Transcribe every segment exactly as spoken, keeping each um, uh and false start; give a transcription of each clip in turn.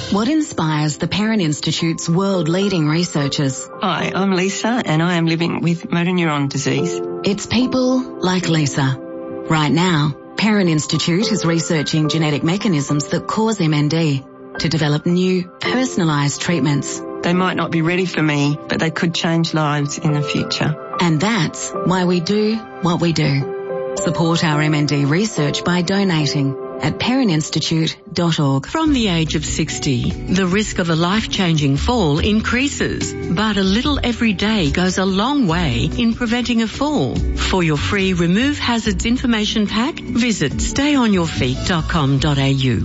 What inspires the Perrin Institute's world-leading researchers? Hi, I'm Lisa and I am living with motor neuron disease. It's people like Lisa. Right now, Perrin Institute is researching genetic mechanisms that cause M N D to develop new, personalised treatments. They might not be ready for me, but they could change lives in the future. And that's why we do what we do. Support our M N D research by donating at perrin institute dot org. From the age of sixty, the risk of a life-changing fall increases, but a little every day goes a long way in preventing a fall. For your free Remove Hazards information pack, visit stay on your feet dot com dot a u.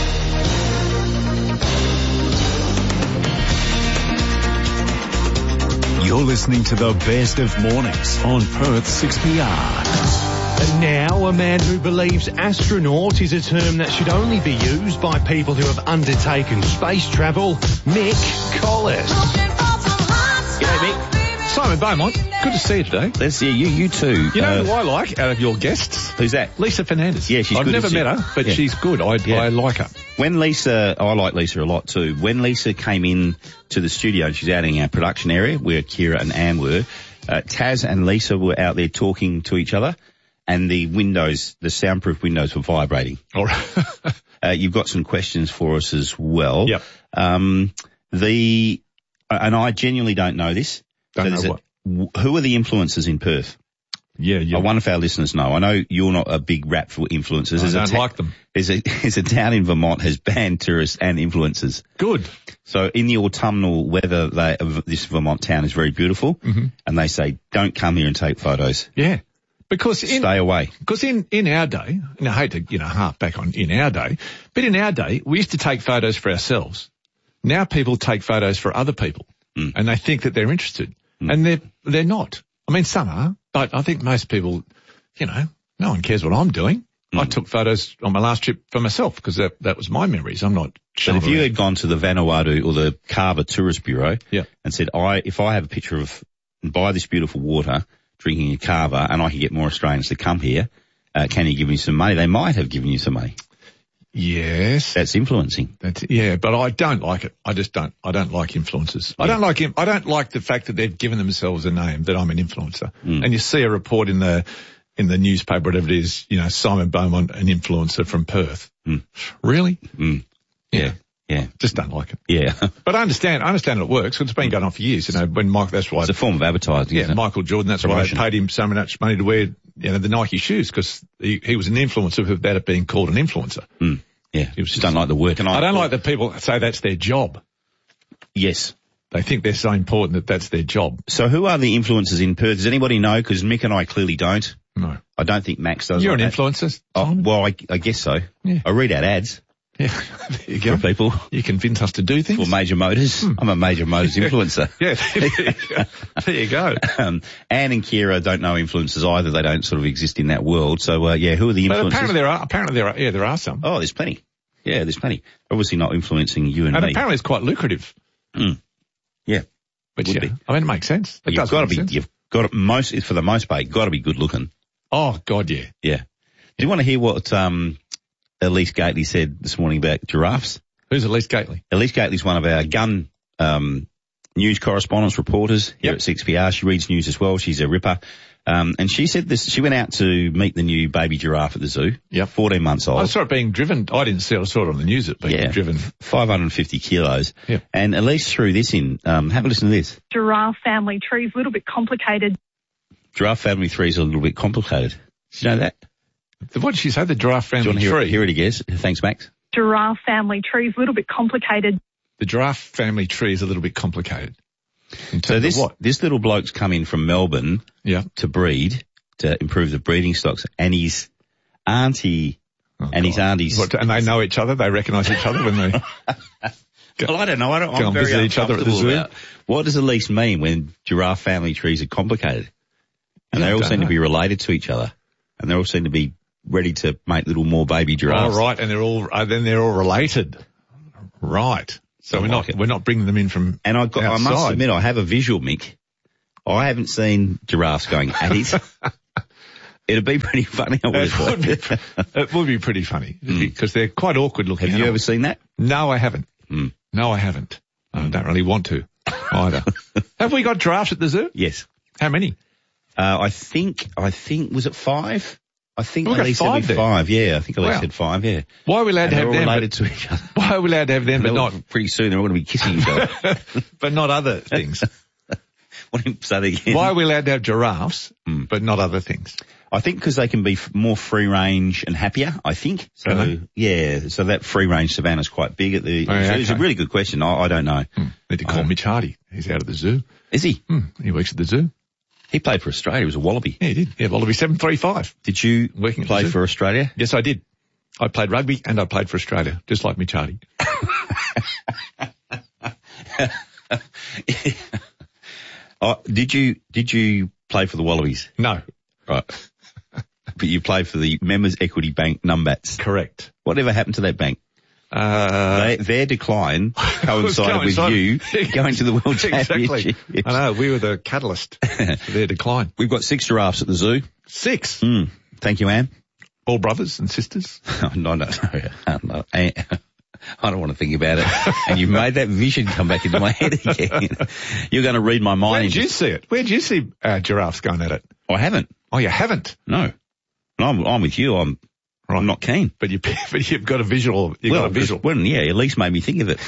You're listening to the best of mornings on Perth six P R. And now, a man who believes astronaut is a term that should only be used by people who have undertaken space travel, Mick Collis. G'day, Mick. Simon Beaumont, good to see you today. Let's see you, you too. You know uh, who I like out of your guests? Who's that? Lisa Fernandez. Yeah, she's I've good. I've never met her, but yeah. she's good. I, yeah. I like her. When Lisa, oh, I like Lisa a lot too. When Lisa came in to the studio, and she's out in our production area where Kira and Anne were, uh, Taz and Lisa were out there talking to each other. And the windows, the soundproof windows were vibrating. All right. uh, you've got some questions for us as well. Yep. Um, the, and I genuinely don't know this. Don't so know what. A, who are the influencers in Perth? Yeah, yeah. I wonder if our listeners know. I know you're not a big rap for influencers. I there's don't a ta- like them. There's a, there's a town in Vermont has banned tourists and influencers. Good. So in the autumnal weather, they, this Vermont town is very beautiful. Mm-hmm. And they say, don't come here and take photos. Yeah. Because in, Stay away. Because in, in our day, and I hate to, you know, harp back on in our day, but in our day, we used to take photos for ourselves. Now people take photos for other people mm. and they think that they're interested mm. and they're, they're not. I mean, some are, but I think most people, you know, no one cares what I'm doing. Mm. I took photos on my last trip for myself because that, that was my memories. I'm not. But if you around. had gone to the Vanuatu or the Carver Tourist Bureau yeah. and said, I, if I have a picture of, buy this beautiful water, drinking a Carver, and I can get more Australians to come here, uh, can you give me some money? They might have given you some money. Yes. That's influencing. That's, yeah, but I don't like it. I just don't. I don't like influencers. Yeah. I don't like him. I don't like the fact that they've given themselves a name that I'm an influencer. Mm. And you see a report in the, in the newspaper, whatever it is, you know, Simon Beaumont, an influencer from Perth. Mm. Really? Mm. Yeah. Yeah. Just don't like it. Yeah. But I understand, I understand it works. It's been going on for years. You know, when Mike, that's why. It's a form of advertising. Yeah. Isn't it? Michael Jordan, that's Promotion. Why they paid him so much money to wear, you know, the Nike shoes because he, he was an influencer without it being called an influencer. Mm. Yeah. You just don't like the word. I, I don't like that people say that's their job. Yes. They think they're so important that that's their job. So who are the influencers in Perth? Does anybody know? Because Mick and I clearly don't. No. I don't think Max does. You're like an that. influencer? Oh, well, I, I guess so. Yeah. I read out ads. Yeah, there you go. For people. You convince us to do things. For Major Motors. Hmm. I'm a Major Motors influencer. Yeah, there you go. There you go. Um, Anne and Kira don't know influencers either. They don't sort of exist in that world. So, uh, yeah, who are the influencers? But apparently there are, apparently there are, yeah, there are some. Oh, there's plenty. Yeah, there's plenty. Obviously not influencing you and, and me. And apparently it's quite lucrative. Mm. Yeah. But yeah, be. I mean, it makes sense. It you've got to be, sense. you've got to, most, for the most part, you've got to be good looking. Oh, God, yeah. Yeah. Do you want to hear what, um, Elise Gately said this morning about giraffes? Who's Elise Gately? Elise Gately's one of our gun, um, news correspondence reporters here yep. at six P R. She reads news as well. She's a ripper. Um, and she said this, she went out to meet the new baby giraffe at the zoo. Yep. fourteen months old. I saw it being driven. I didn't see it. I saw it on the news. It being yeah. driven. five hundred fifty kilos. Yep. And Elise threw this in. Um, have a listen to this. Giraffe family tree is a little bit complicated. Giraffe family tree is a little bit complicated. Did you know that? What did she say? The giraffe family hear, tree? Hear it again. Thanks, Max. Giraffe family tree is a little bit complicated. The giraffe family tree is a little bit complicated. So this, what? this little bloke's come in from Melbourne yeah. to breed, to improve the breeding stocks, and his auntie, oh, and God. his auntie's... What, and they know each other? They recognise each other when they... Well, I don't know. I don't, Go I'm very visit each other at the zoo. About what does Elise mean when giraffe family trees are complicated? And yeah, they all seem know. to be related to each other. And they all seem to be ready to make little more baby giraffes. Oh, right. And they're all, uh, then they're all related. Right. So we're not, we're not bringing them in from And I got, outside. I must admit, I have a visual, Mick. I haven't seen giraffes going at it. It'd be pretty funny. I would it, would be, it would be pretty funny mm. because they're quite awkward looking. Have you ever seen that? No, I haven't. Mm. No, I haven't. I don't really want to either. Have we got giraffes at the zoo? Yes. How many? Uh, I think, I think, was it five? I think We've got Elise five said there. five, yeah. I think Elise Wow. said five, yeah. Why are we allowed And to they're have all them? related But, to each other. why are we allowed to have them, but They're all- not, Pretty soon they're all going to be kissing each other. but not other things? What do you say that again? Why are we allowed to have giraffes, Hmm. but not other things? I think because they can be f- more free range and happier, I think. So, Can they? yeah, so that free range savannah's quite big at the, Oh, yeah, it's a okay. really good question. I, I don't know. Hmm. Need to call Uh, Mitch Hardy. He's out at the zoo. Is he? Hmm. He works at the zoo. He played for Australia. He was a Wallaby. Yeah, he did. Yeah, Wallaby seven three five. Did you Working at play the zoo. for Australia? Yes, I did. I played rugby and I played for Australia, just like Mitch Hardy. Oh, did you, did you play for the Wallabies? No. Right. But you played for the Members Equity Bank Numbats. Correct. Whatever happened to that bank? Uh, they, their decline coincided with coincided. you going to the World exactly. Championship. I know. We were the catalyst for their decline. We've got six giraffes at the zoo. Six. Mm. Thank you, Anne. All brothers and sisters. no, no, no, no. I, I don't want to think about it. And you've made that vision come back into my head again. You're going to read my mind. Where did you see it? Where did you see uh, giraffes going at it? I haven't. Oh, you haven't? No. I'm, I'm with you. I'm, Right. I'm not keen. But, you, but you've got a visual. You've well, got a visual. Well, yeah, at least made me think of it.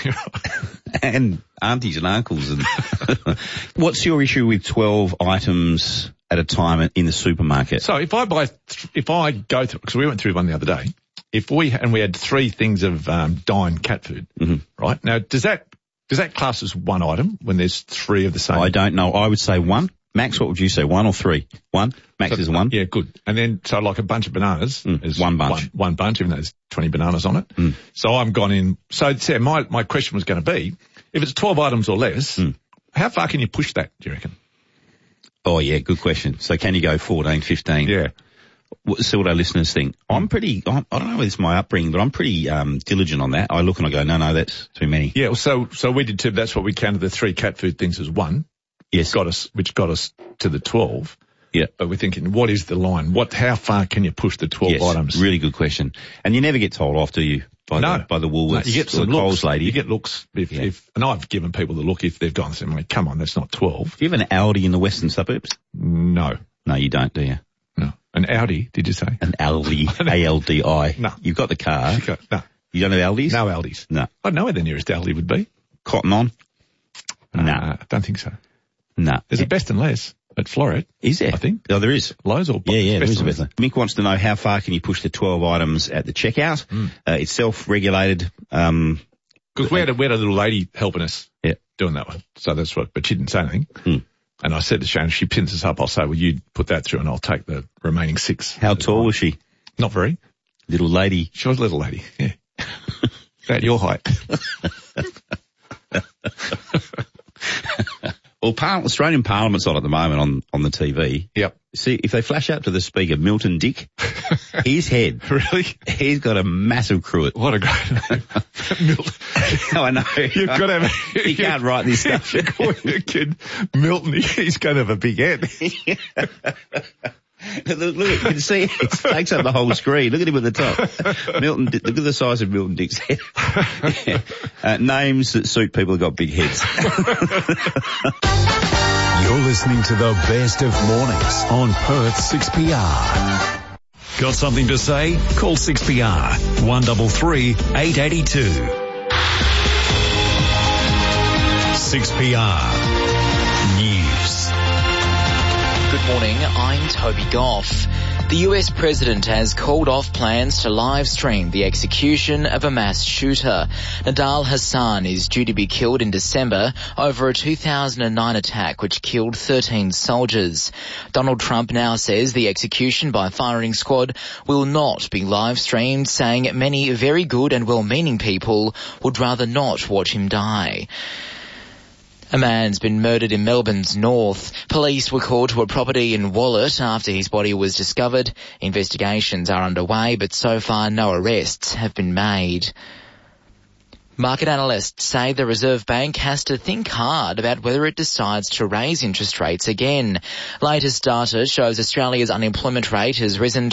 And aunties and uncles. And what's your issue with twelve items at a time in the supermarket? So if I buy, th- if I go through, because we went through one the other day, if we, and we had three things of um, Dine cat food, mm-hmm. right? Now, does that, does that class as one item when there's three of the same? I don't know. I would say one. Max, what would you say? One or three? One? Max So, is one? Yeah, good. And then, so like a bunch of bananas Mm, is one bunch. One, one bunch, even though there's twenty bananas on it. Mm. So I'm gone in. So, yeah, my, my question was going to be, if it's twelve items or less, Mm. how far can you push that, do you reckon? Oh, yeah, good question. So can you go fourteen, fifteen? Yeah. What, see what our listeners think. I'm pretty, I'm, I don't know if it's my upbringing, but I'm pretty um, diligent on that. I look and I go, no, no, that's too many. Yeah, well, so, so we did too. That's what we counted the three cat food things as one. Yes. Got us, which got us to the twelve. Yeah. But we're thinking, what is the line? What, how far can you push the twelve Yes, items? really good question. And you never get told off, do you? By No. the, by the No, Woolworths you get or some the looks. Coles lady. You get looks if, Yeah. if, and I've given people the look if they've gone and said, "Mate, come on, that's not twelve. Do you have an Aldi in the western suburbs? No, No, you don't, do you? no. An Audi, did you say? An Aldi, A L D I. No. You've got the car. No, You don't have Aldis? no Aldis. No. I don't know where the nearest Aldi would be. Cotton On? No. Uh, I don't think so. No. There's a Best and Less at Floret. Is there? I think. Oh, there is. Lowe's or Yeah, yeah, there Best is a and bit. Less? Mick wants to know how far can you push the twelve items at the checkout? Mm. Uh, it's self-regulated. Um, Because we had a, we had a little lady helping us Yeah. doing that one. So that's what, but she didn't say anything. Hmm. And I said to Sharon, she pins us up. I'll say, well, you put that through and I'll take the remaining six. how tall was she? Not very. Little lady. She was a little lady. Yeah. About your height. Well, Par- Australian Parliament's on at the moment on, on the T V. Yep. See, if they flash up to the speaker, Milton Dick, his head, Really? he's got a massive cruet. What a great name. Milton. I know. You've got to have a, You can't write this stuff. If you call your kid Milton, he's going to have a big head. Look, look, you can see it takes up the whole screen. Look at him at the top. Milton, look at the size of Milton Dick's head. Yeah. Uh, names that suit people who've got big heads. You're listening to the best of mornings on Perth six P R. Got something to say? Call six P R one three three, eight eight two. six P R News. Good morning, I'm Toby Goff. The U S president has called off plans to live stream the execution of a mass shooter. Nadal Hassan is due to be killed in December over a two thousand nine attack which killed thirteen soldiers. Donald Trump now says the execution by firing squad will not be live streamed, saying many very good and well-meaning people would rather not watch him die. A man's been murdered in Melbourne's north. Police were called to a property in Wallet after his body was discovered. Investigations are underway, but so far no arrests have been made. Market analysts say the Reserve Bank has to think hard about whether it decides to raise interest rates again. Latest data shows Australia's unemployment rate has risen